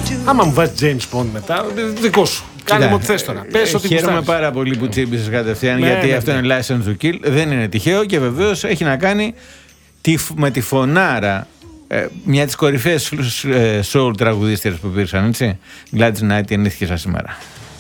Άμα μου βάζει James Bond μετά, δικό σου. Κάνε μου ό,τι θες τώρα. Πες ότι χαίρομαι πάρα πολύ που τσίμπησες κατευθείαν, γιατί αυτό είναι license to kill. Δεν είναι τυχαίο και βεβαίως έχει να κάνει με τη φωνάρα. Μια της κορυφαίες soul τραγουδίστριας που υπήρξαν, έτσι. Gladys Knight γεννήθηκε σήμερα.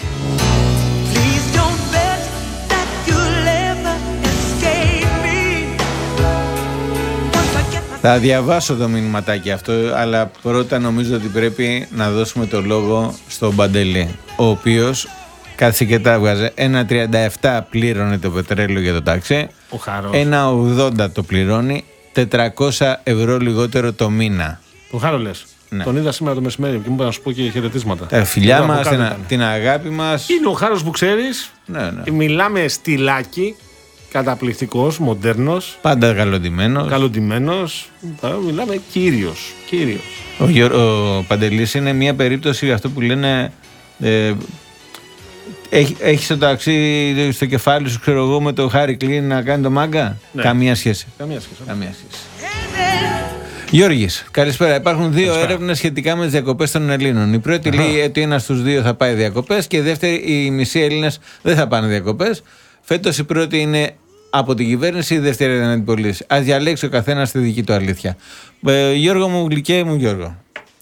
Θα διαβάσω το μηνυματάκι αυτό, αλλά πρώτα νομίζω ότι πρέπει να δώσουμε το λόγο στον Παντελή, ο οποίος κάτσε και τα έβγαζε. 1,37 πλήρωνε το πετρέλαιο για το ταξί, 1,80 το πληρώνει, 400 ευρώ λιγότερο το μήνα. Ο Χάρο λες. Ναι. Τον είδα σήμερα το μεσημέρι και μου είπα να σου πω και χαιρετίσματα. Τα φιλιά μας, την αγάπη μας. Είναι ο Χάρος που ξέρεις. Ναι. Μιλάμε στυλάκι. Καταπληκτικός, μοντέρνος. Πάντα καλοντημένος. Μιλάμε κύριος. Ο Παντελής είναι μια περίπτωση αυτό που λένε. Έχεις το ταξί στο κεφάλι σου, ξέρω εγώ, με το Χάρη Κλίν να κάνει το μάγκα. Ναι. Καμία σχέση. Γιώργης, καλησπέρα. Υπάρχουν δύο έρευνες σχετικά με τις διακοπές των Ελλήνων. Η πρώτη λέει ότι ένας στους δύο θα πάει διακοπές και η δεύτερη, οι μισοί Έλληνες δεν θα πάνε διακοπές. Φέτος η πρώτη είναι από την κυβέρνηση, η δεύτερη είναι αντιπολίτευση. Ας διαλέξει ο καθένας τη δική του αλήθεια. Γιώργο μου, γλυκέ μου Γιώργο.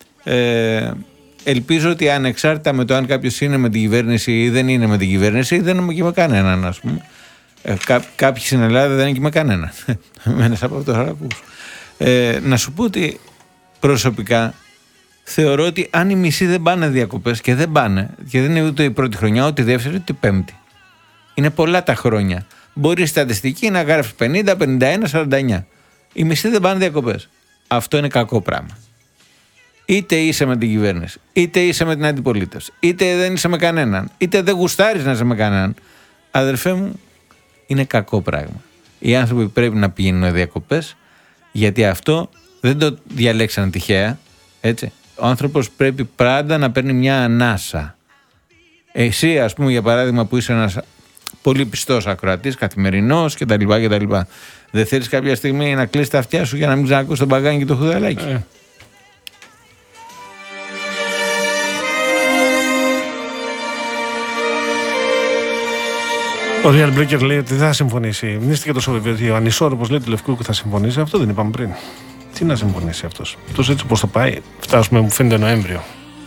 Ελπίζω ότι ανεξάρτητα με το αν κάποιος είναι με την κυβέρνηση ή δεν είναι με την κυβέρνηση, δεν είμαι και με κανέναν, ας πούμε. Κάποιοι στην Ελλάδα δεν είναι και με κανέναν. Μένες από αυτό το ακούς. Να σου πω ότι προσωπικά θεωρώ ότι αν οι μισοί δεν πάνε διακοπές και δεν πάνε, και δεν είναι ούτε η πρώτη χρονιά, ούτε η δεύτερη, ούτε η πέμπτη. Είναι πολλά τα χρόνια. Μπορεί η στατιστική να γράφει 50, 51, 49. Οι μισοί δεν πάνε διακοπές. Αυτό είναι κακό πράγμα. Είτε είσαι με την κυβέρνηση, είτε είσαι με την αντιπολίτευση, είτε δεν είσαι με κανέναν, είτε δεν γουστάρεις να είσαι με κανέναν. Αδερφέ μου, είναι κακό πράγμα. Οι άνθρωποι πρέπει να πηγαίνουν διακοπές, γιατί αυτό δεν το διαλέξαν τυχαία. Έτσι. Ο άνθρωπος πρέπει πάντα να παίρνει μια ανάσα. Εσύ, ας πούμε, για παράδειγμα, που είσαι ένας πολύ πιστός ακροατής, καθημερινός κτλ. Δεν θέλεις κάποια στιγμή να κλείσεις τα αυτιά σου για να μην ξανακούσεις τον Παγάνη και το Χουδαλάκι. Ο Real Breaker λέει ότι δεν θα συμφωνήσει. Μνήστηκε τόσο βέβαιο ότι ο ανισόρροπος λέει του Λευκού θα συμφωνήσει. Αυτό δεν είπαμε πριν. Τι να συμφωνήσει αυτός. Τόσο έτσι πως θα πάει, φτάσουμε, μου φαίνεται Νοέμβριο.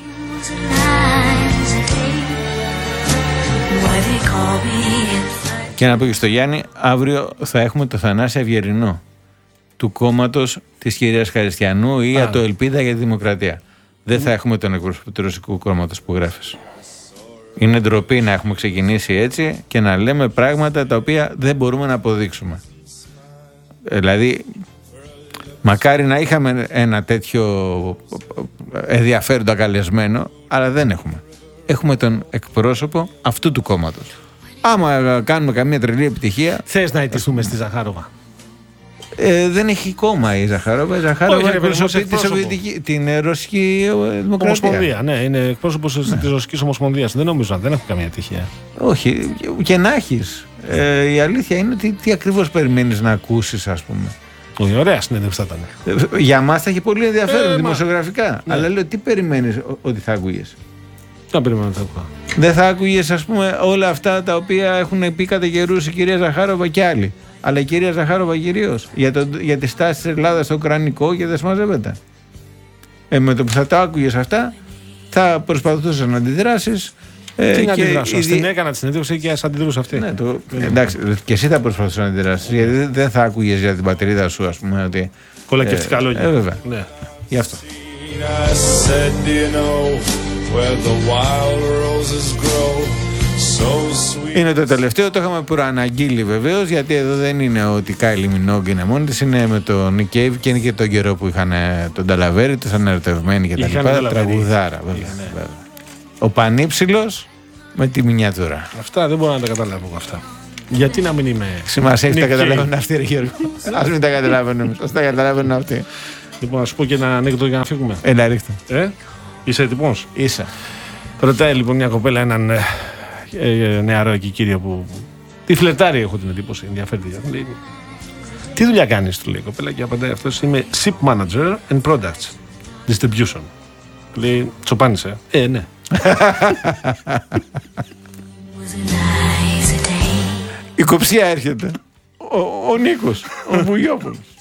Και να πω και στο Γιάννη, αύριο θα έχουμε το Θανάση Αυγερινό του κόμματος της κυρίας Χαριστιανού ή το Ελπίδα για τη Δημοκρατία. Δεν θα έχουμε τον εκπρόσωπο του Ρωσικού κόμματος που γράφεις. Είναι ντροπή να έχουμε ξεκινήσει έτσι και να λέμε πράγματα τα οποία δεν μπορούμε να αποδείξουμε. Δηλαδή, μακάρι να είχαμε ένα τέτοιο ενδιαφέροντα καλεσμένο, αλλά δεν έχουμε. Έχουμε τον εκπρόσωπο αυτού του κόμματος. Άμα κάνουμε καμία τρελή επιτυχία... Θες να ιτηθούμε στη Ζαχάροβα? Δεν έχει κόμμα η Ζαχάροβα. Η Ζαχάροβα εκπροσωπεί την Ρωσική Δημοκρατία. Ομοσπονδία, ναι, είναι εκπρόσωπος της Ρωσικής Ομοσπονδίας. Δεν νομίζω, δεν έχω καμία τυχαία. Όχι, και να έχεις. Η αλήθεια είναι ότι τι ακριβώς περιμένεις να ακούσεις, ας πούμε. Όχι, ωραία συνέντευξη θα ήταν. Για μας θα έχει πολύ ενδιαφέρον δημοσιογραφικά. Ναι. Αλλά λέω, τι περιμένεις ότι θα ακούγες? Τι περιμένω ότι θα ακούγα? Δεν θα ακούγες, ας πούμε, όλα αυτά τα οποία έχουν πει κατά καιρούς η κυρία Ζαχάροβα και άλλοι. Αλλά η κυρία Ζαχάροβα κυρίως για τη στάση της Ελλάδας στο Ουκρανικό και δεν συμμαζεύεται. Με το που θα τα άκουγες αυτά, θα προσπαθούσες να αντιδράσεις. Τι να αντιδράσω? Την έκανα τη συνέντευξη και ας αντιδρούσα αυτή. Ναι, εντάξει, και εσύ θα προσπαθούσες να αντιδράσεις. Γιατί δεν θα άκουγες για την πατρίδα σου, ας πούμε, ότι. Κολακευτικά λόγια. Βέβαια. Ναι. Γι' αυτό. Είναι το τελευταίο, το είχαμε προαναγγείλει βεβαίως, γιατί εδώ δεν είναι ότι η Κάιλι Μινόγκ είναι μόνη της, είναι με τον Νικ Κέιβ και είναι και τον καιρό που είχαν τον Ταλαβέρι, τους αναρωτευμένοι και τα λοιπά. Τραγουδάρα, βέβαια. Ο Πανύψηλος με τη μινιατούρα. Αυτά δεν μπορώ να τα καταλάβω εγώ αυτά. Γιατί να μην είμαι. Σημασία έχει τα καταλαβαίνουν αυτοί, ρε Γιώργο. Ας μην τα καταλαβαίνουν. Ας τα καταλαβαίνουν αυτοί. Λοιπόν, να σου πω και ένα ανέκδοτο για να φύγουμε. Έλα, ρίχτε. Είσαι έτοιμος? Είσαι. Ρωτάει λοιπόν μια κοπέλα έναν νεαρό εκεί κύριο που τη φλερτάρει, έχω την εντύπωση, ενδιαφέρει. Τι δουλειά κάνεις, του λέει η κοπέλα, και απαντάει αυτός, είμαι Ship Manager and Products Distribution. Λέει, τσοπάνισε. Ναι. Η κοψία έρχεται. Ο Νίκος, ο Βουγιόπουλος.